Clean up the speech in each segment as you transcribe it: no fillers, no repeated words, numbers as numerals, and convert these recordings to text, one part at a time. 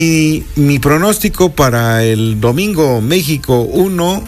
Y mi pronóstico para el domingo, México 1,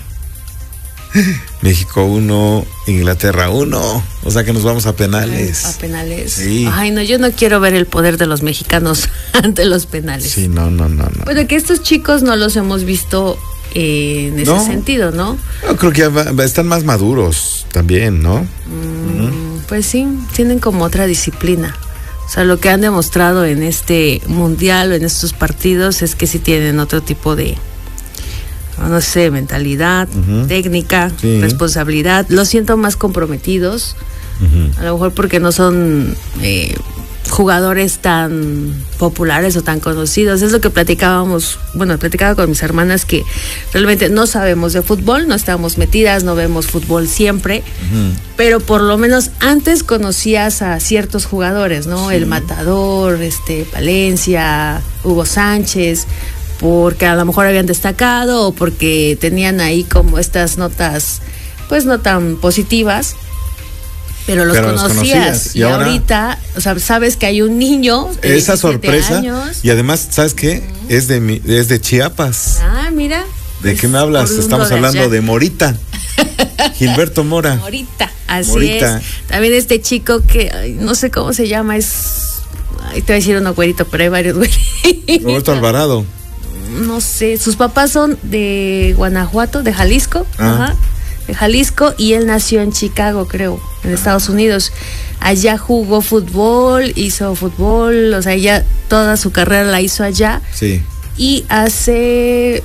Inglaterra 1. O sea que nos vamos a penales. A penales. Sí. Ay, no, yo no quiero ver el poder de los mexicanos ante los penales. Sí, no. Bueno, que estos chicos no los hemos visto en ese sentido, ¿no? Yo creo que ya están más maduros también, ¿no? Pues sí, tienen como otra disciplina. O sea, lo que han demostrado en este mundial o en estos partidos es que sí tienen otro tipo de, no sé, mentalidad, técnica, responsabilidad. Los siento más comprometidos, a lo mejor porque no son jugadores tan populares o tan conocidos. Es lo que platicaba con mis hermanas, que realmente no sabemos de fútbol, no estamos metidas, no vemos fútbol siempre, pero por lo menos antes conocías a ciertos jugadores, ¿no? Sí. El Matador, Palencia, Hugo Sánchez, porque a lo mejor habían destacado o porque tenían ahí como estas notas, pues no tan positivas. Pero los conocías. Y ahorita, o sea, sabes que hay un niño de esa sorpresa años. Y además, ¿sabes qué? Es de Chiapas. Ah, mira. ¿De qué me hablas? Estamos hablando de Morita. Gilberto Mora. Morita, así es. También este chico que no sé cómo se llama, te voy a decir uno güerito, pero hay varios güeritos. Roberto Alvarado. No sé, sus papás son de Guanajuato, de Jalisco. De Jalisco, y él nació en Chicago, creo, en Estados Unidos. Allá jugó fútbol, hizo fútbol, o sea, ya toda su carrera la hizo allá. Sí. Y hace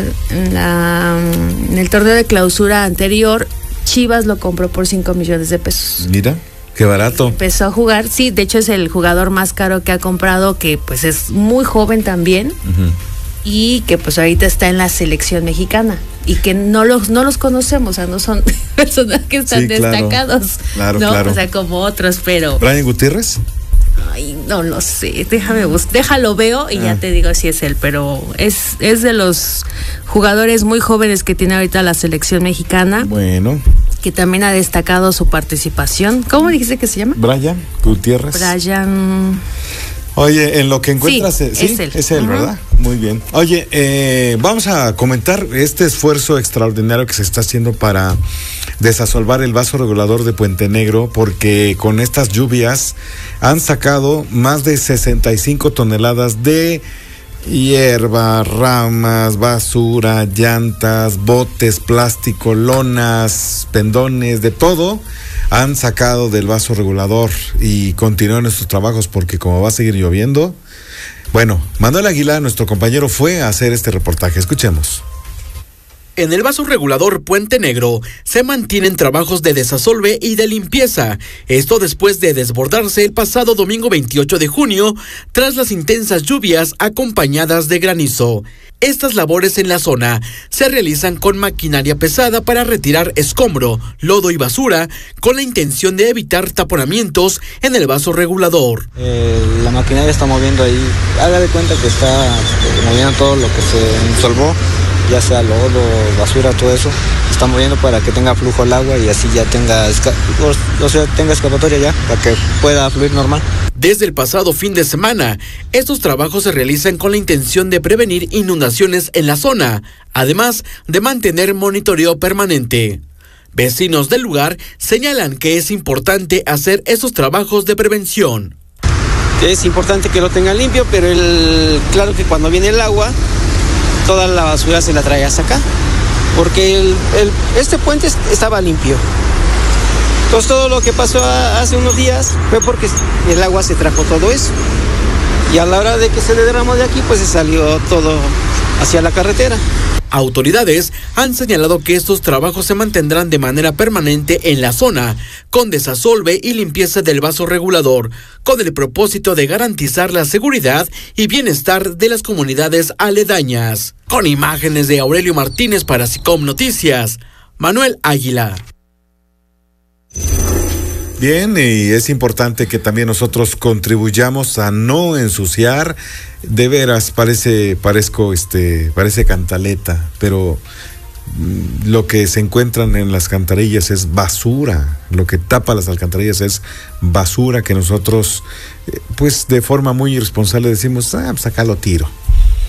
en el torneo de clausura anterior, Chivas lo compró por 5 millones de pesos. Mira, qué barato. Empezó a jugar, sí, de hecho es el jugador más caro que ha comprado, que pues es muy joven también. Y que pues ahorita está en la selección mexicana y que no los conocemos, o sea, no son personajes tan destacados, claro. O sea, como otros, pero ¿Brian Gutiérrez? Ay, no lo sé, déjalo veo y ya te digo si es él, pero es de los jugadores muy jóvenes que tiene ahorita la selección mexicana. Bueno. Que también ha destacado su participación. ¿Cómo dijiste que se llama? Brian Gutiérrez. Oye, en lo que encuentras, sí, es él, ¿verdad? Muy bien. Oye, vamos a comentar este esfuerzo extraordinario que se está haciendo para desasolvar el vaso regulador de Puente Negro, porque con estas lluvias han sacado más de 65 toneladas de hierba, ramas, basura, llantas, botes, plástico, lonas, pendones, de todo. Han sacado del vaso regulador y continúan estos trabajos porque como va a seguir lloviendo. Bueno, Manuel Aguilar, nuestro compañero, fue a hacer este reportaje. Escuchemos. En el vaso regulador Puente Negro se mantienen trabajos de desasolve y de limpieza. Esto después de desbordarse el pasado domingo 28 de junio tras las intensas lluvias acompañadas de granizo. Estas labores en la zona se realizan con maquinaria pesada para retirar escombro, lodo y basura con la intención de evitar taponamientos en el vaso regulador. La maquinaria está moviendo ahí, haga de cuenta que está moviendo todo lo que se disolvó, ya sea lodo, basura, todo eso, se está moviendo para que tenga flujo el agua y así ya tenga escapatoria ya, para que pueda fluir normal. Desde el pasado fin de semana, estos trabajos se realizan con la intención de prevenir inundaciones en la zona, además de mantener monitoreo permanente. Vecinos del lugar señalan que es importante hacer esos trabajos de prevención. Es importante que lo tengan limpio, pero claro que cuando viene el agua, toda la basura se la trae hasta acá, porque este puente estaba limpio. Entonces todo lo que pasó hace unos días fue porque el agua se trajo todo eso. Y a la hora de que se le derramó de aquí, pues se salió todo hacia la carretera. Autoridades han señalado que estos trabajos se mantendrán de manera permanente en la zona, con desasolve y limpieza del vaso regulador, con el propósito de garantizar la seguridad y bienestar de las comunidades aledañas. Con imágenes de Aurelio Martínez para SICOM Noticias, Manuel Aguilar. Bien, y es importante que también nosotros contribuyamos a no ensuciar. De veras, parece cantaleta, pero lo que se encuentran en las alcantarillas es basura. Lo que tapa las alcantarillas es basura que nosotros, pues de forma muy irresponsable decimos, pues acá lo tiro.